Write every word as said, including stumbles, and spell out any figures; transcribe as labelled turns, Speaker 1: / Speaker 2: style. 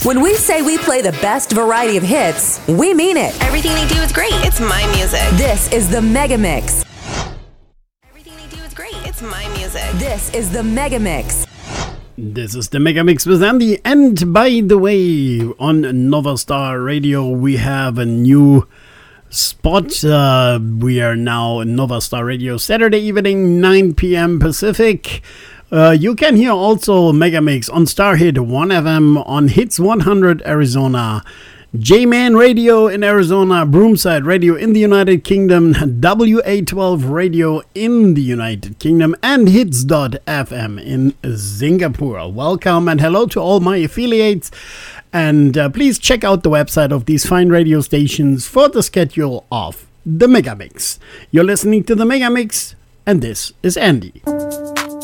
Speaker 1: When we say we play the best variety of hits, we mean it.
Speaker 2: Everything they do is great. It's my music.
Speaker 1: This is the Mega Mix.
Speaker 2: Everything they do is great. It's my music.
Speaker 1: This is the Mega Mix.
Speaker 3: This is the Mega Mix with Andy. And by the way, on Nova Star Radio, we have a new spot. Uh, we are now on Nova Star Radio Saturday evening, nine p.m. Pacific. Uh, you can hear also Mega Mix on Starhit one F M, on Hits one hundred Arizona, J-Man Radio in Arizona, Broomside Radio in the United Kingdom, W A twelve Radio in the United Kingdom, and Hits dot F M in Singapore. Welcome and hello to all my affiliates. And uh, please check out the website of these fine radio stations for the schedule of the Mega Mix. You're listening to the Mega Mix, and this is Andy.